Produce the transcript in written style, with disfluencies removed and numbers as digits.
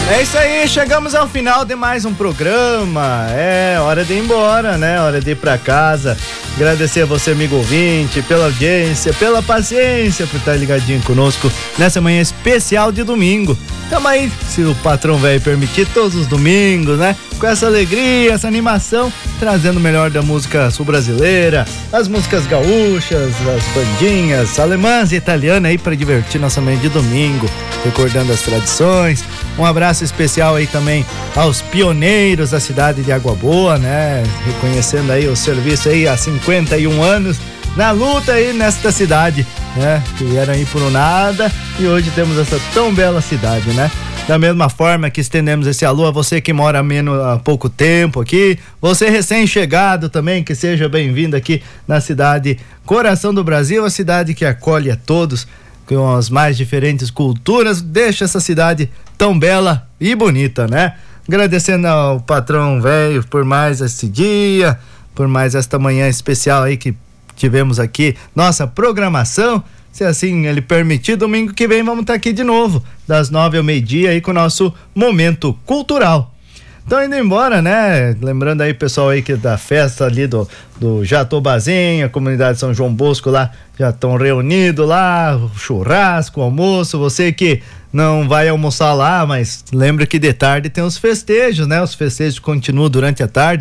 É isso aí, chegamos ao final de mais um programa. É hora de ir embora, né? Hora de ir pra casa. Agradecer a você, amigo ouvinte, pela audiência, pela paciência, por estar ligadinho conosco nessa manhã especial de domingo. Tamo aí, se o patrão velho permitir, todos os domingos, né? Com essa alegria, essa animação, trazendo o melhor da música sul-brasileira, as músicas gaúchas, as bandinhas alemãs e italianas aí para divertir nossa manhã de domingo, recordando as tradições. Um abraço especial aí também aos pioneiros da cidade de Água Boa, né? Reconhecendo aí o serviço aí há 51 anos na luta aí nesta cidade, né? Que vieram aí por um nada e hoje temos essa tão bela cidade, né? Da mesma forma que estendemos esse alô a você que mora há pouco tempo aqui, você recém-chegado também, que seja bem-vindo aqui na cidade Coração do Brasil, a cidade que acolhe a todos com as mais diferentes culturas, deixa essa cidade tão bela e bonita, né? Agradecendo ao patrão velho por mais esse dia, por mais esta manhã especial aí que tivemos aqui, nossa programação. Se assim ele permitir, domingo que vem vamos estar aqui de novo, das 9 ao meio-dia aí com o nosso momento cultural. Então indo embora, né? Lembrando aí pessoal aí que da festa ali do Jatobazinho, a comunidade São João Bosco lá, já estão reunidos lá, churrasco, almoço, você que não vai almoçar lá, mas lembra que de tarde tem os festejos, né? Os festejos continuam durante a tarde.